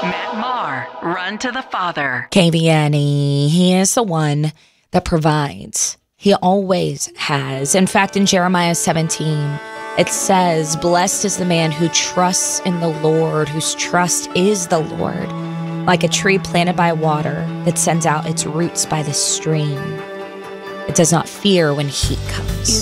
Matt Maher, Run to the Father. KVNE, he is the one that provides. He always has. In fact, in Jeremiah 17, it says, blessed is the man who trusts in the Lord, whose trust is the Lord, like a tree planted by water that sends out its roots by the stream. It does not fear when heat comes.